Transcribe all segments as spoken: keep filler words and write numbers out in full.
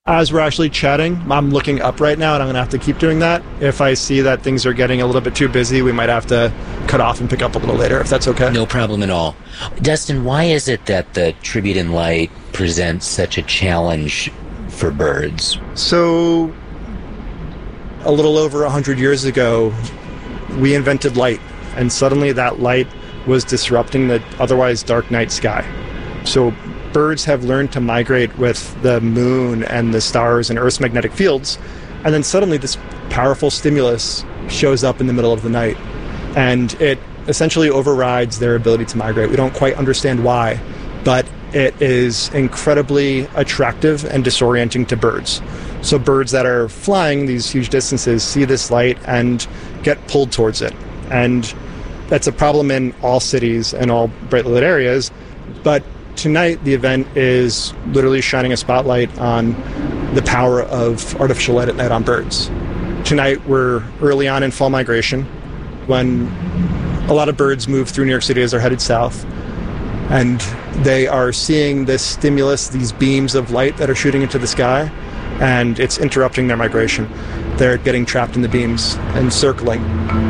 As we're actually chatting, I'm looking up right now, and I'm going to have to keep doing that. If I see that things are getting a little bit too busy, we might have to cut off and pick up a little later, if that's okay. No problem at all. Dustin, why is it that the Tribute in Light presents such a challenge for birds? So, a little over one hundred years ago, we invented light, and suddenly that light was disrupting the otherwise dark night sky. So, birds have learned to migrate with the moon and the stars and Earth's magnetic fields, and then suddenly this powerful stimulus shows up in the middle of the night, and it essentially overrides their ability to migrate. We don't quite understand why, but it is incredibly attractive and disorienting to birds. So birds that are flying these huge distances see this light and get pulled towards it. And that's a problem in all cities and all brightly lit areas, but tonight, the event is literally shining a spotlight on the power of artificial light at night on birds. Tonight, we're early on in fall migration, when a lot of birds move through New York City as they're headed south, and they are seeing this stimulus, these beams of light that are shooting into the sky, and it's interrupting their migration. They're getting trapped in the beams and circling.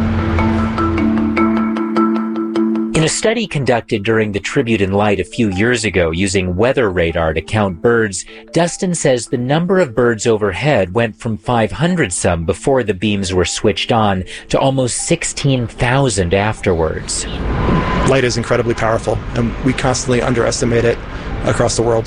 In a study conducted during the Tribute in Light a few years ago using weather radar to count birds, Dustin says the number of birds overhead went from five hundred some before the beams were switched on to almost sixteen thousand afterwards. Light is incredibly powerful, and we constantly underestimate it across the world.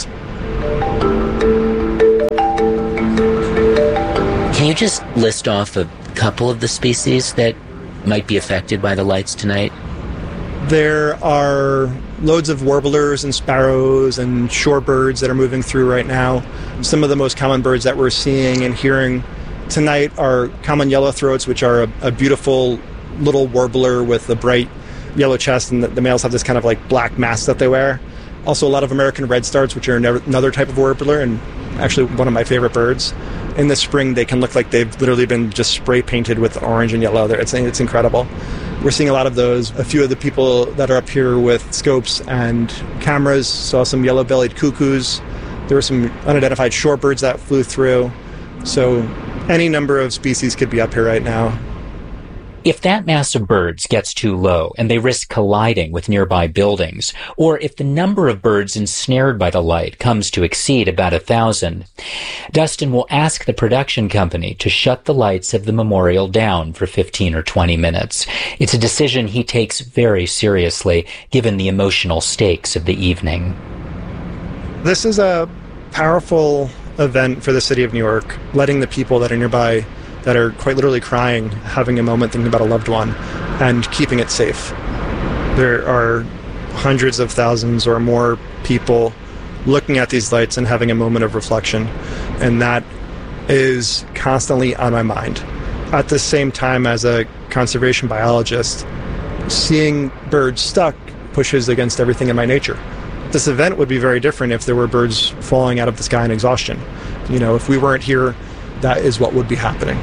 Can you just list off a couple of the species that might be affected by the lights tonight? There are loads of warblers and sparrows and shorebirds that are moving through right now. Some of the most common birds that we're seeing and hearing tonight are common yellowthroats, which are a, a beautiful little warbler with a bright yellow chest, and the, the males have this kind of like black mask that they wear. Also a lot of American redstarts, which are another type of warbler, and actually one of my favorite birds. In the spring, they can look like they've literally been just spray painted with orange and yellow. It's, it's incredible. We're seeing a lot of those. A few of the people that are up here with scopes and cameras saw some yellow-bellied cuckoos. There were some unidentified shorebirds that flew through. So any number of species could be up here right now. If that mass of birds gets too low and they risk colliding with nearby buildings, or if the number of birds ensnared by the light comes to exceed about a thousand, Dustin will ask the production company to shut the lights of the memorial down for fifteen or twenty minutes. It's a decision he takes very seriously, given the emotional stakes of the evening. This is a powerful event for the city of New York, letting the people that are nearby, that are quite literally crying, having a moment thinking about a loved one, and keeping it safe. There are hundreds of thousands or more people looking at these lights and having a moment of reflection, and that is constantly on my mind. At the same time, as a conservation biologist, seeing birds stuck pushes against everything in my nature. This event would be very different if there were birds falling out of the sky in exhaustion. You know, if we weren't here, that is what would be happening.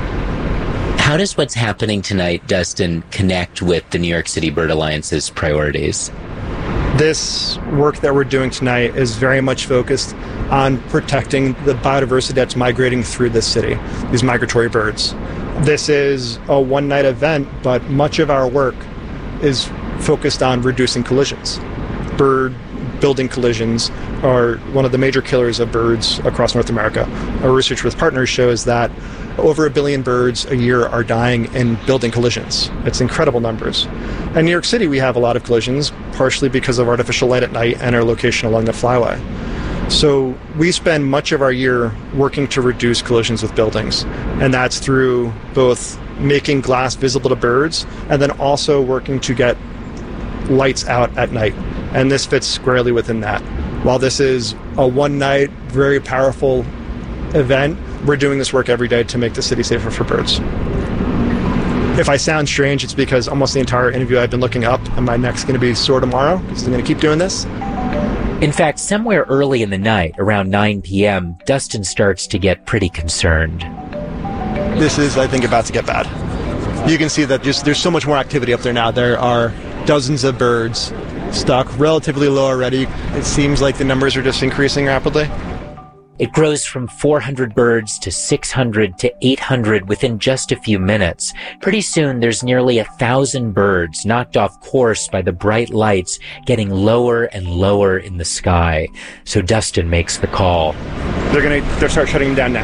How does what's happening tonight, Dustin, connect with the New York City Bird Alliance's priorities? This work that we're doing tonight is very much focused on protecting the biodiversity that's migrating through this city, these migratory birds. This is a one-night event, but much of our work is focused on reducing collisions. Bird building collisions are one of the major killers of birds across North America. Our research with partners shows that over a billion birds a year are dying in building collisions. It's incredible numbers. In New York City, we have a lot of collisions, partially because of artificial light at night and our location along the flyway. So we spend much of our year working to reduce collisions with buildings, and that's through both making glass visible to birds and then also working to get lights out at night. And this fits squarely within that. While this is a one-night, very powerful event, we're doing this work every day to make the city safer for birds. If I sound strange, it's because almost the entire interview I've been looking up, and my neck's going to be sore tomorrow because I'm going to keep doing this. In fact, somewhere early in the night, around nine p.m., Dustin starts to get pretty concerned. This is, I think, about to get bad. You can see that just, there's so much more activity up there now. There are dozens of birds stuck, relatively low already. It seems like the numbers are just increasing rapidly. It grows from four hundred birds to six hundred to eight hundred within just a few minutes. Pretty soon, there's nearly a thousand birds knocked off course by the bright lights getting lower and lower in the sky. So Dustin makes the call. They're going to they'll start shutting them down now.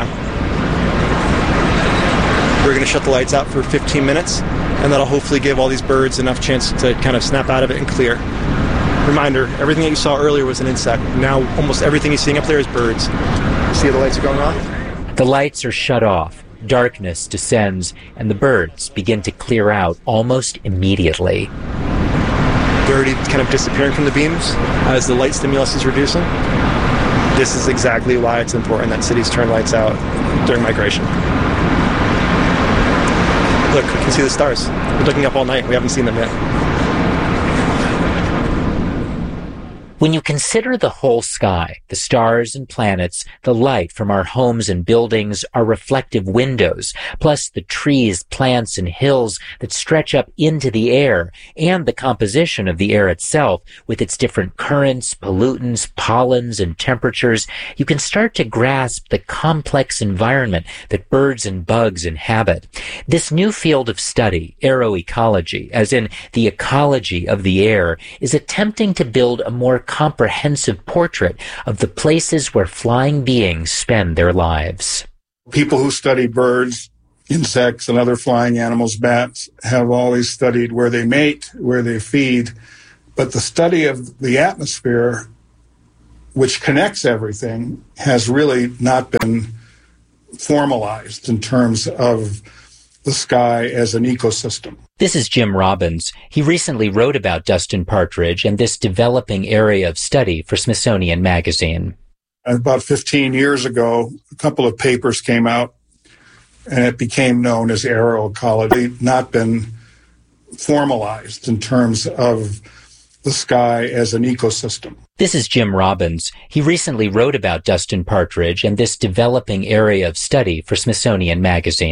We're going to shut the lights out for fifteen minutes, and that'll hopefully give all these birds enough chance to kind of snap out of it and clear. Reminder, everything that you saw earlier was an insect. Now almost everything you're seeing up there is birds. See how the lights are going off? The lights are shut off. Darkness descends, and the birds begin to clear out almost immediately. They're already kind of disappearing from the beams as the light stimulus is reducing. This is exactly why it's important that cities turn lights out during migration. Look, we can see the stars. We're looking up all night. We haven't seen them yet. When you consider the whole sky, the stars and planets, the light from our homes and buildings, our reflective windows, plus the trees, plants, and hills that stretch up into the air, and the composition of the air itself with its different currents, pollutants, pollens, and temperatures, you can start to grasp the complex environment that birds and bugs inhabit. This new field of study, aeroecology, as in the ecology of the air, is attempting to build a more comprehensive portrait of the places where flying beings spend their lives. People who study birds, insects, and other flying animals, bats, have always studied where they mate, where they feed. But the study of the atmosphere, which connects everything, has really not been formalized in terms of the sky as an ecosystem. This is Jim Robbins. He recently wrote about Dustin Partridge and this developing area of study for Smithsonian Magazine. About fifteen years ago, a couple of papers came out, and it became known as aeroecology, not been formalized in terms of the sky as an ecosystem. This is Jim Robbins. He recently wrote about Dustin Partridge and this developing area of study for Smithsonian Magazine.